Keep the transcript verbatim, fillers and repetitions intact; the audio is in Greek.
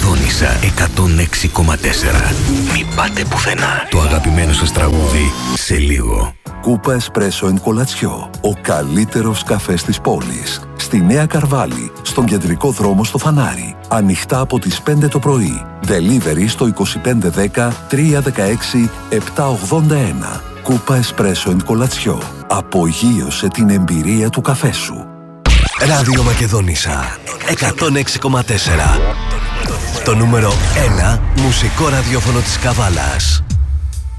Μακεδόνισσα εκατόν έξι κόμμα τέσσερα. Μην πάτε πουθενά. Το αγαπημένο σας τραγούδι σε λίγο. Κούπα Εσπρέσο εν Κολατσιό. Ο καλύτερος καφές της πόλης. Στη Νέα Καρβάλη, στον κεντρικό δρόμο στο Φανάρι. Ανοιχτά από τις πέντε το πρωί. Delivery στο είκοσι πέντε δέκα τριακόσια δεκαέξι επτακόσια ογδόντα ένα. Κούπα Εσπρέσο εν Κολατσιό. Απογείωσε την εμπειρία του καφέ σου. Ράδιο Μακεδόνισσα εκατόν έξι κόμμα τέσσερα. Το νούμερο ένα μουσικό ραδιόφωνο της Καβάλας.